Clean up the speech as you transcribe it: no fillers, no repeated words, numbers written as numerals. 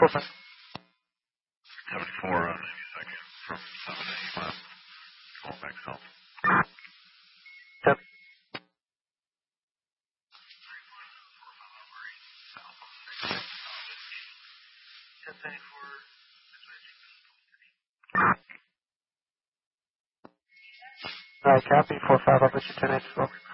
74 on 82nd from 7 to 8 left. Going back south. Yep. Alright, copy. 45, I'll put you 1084.